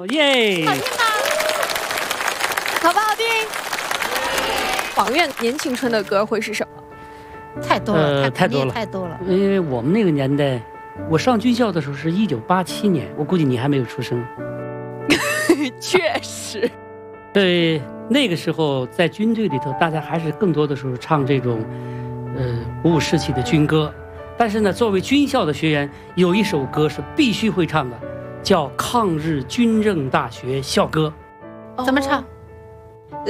耶！ 好听吗？好不好听？王源年青春的歌会是什么？ 太多了， 太多了， 太多了。 因为我们那个年代，我上军校的时候是1987年，我估计你还没有出生。 确实， 对，那个时候在军队里头，大家还是更多的时候唱这种，鼓舞士气的军歌。但是呢，作为军校的学员，有一首歌是必须会唱的，叫《抗日军政大学校歌》。 怎么唱？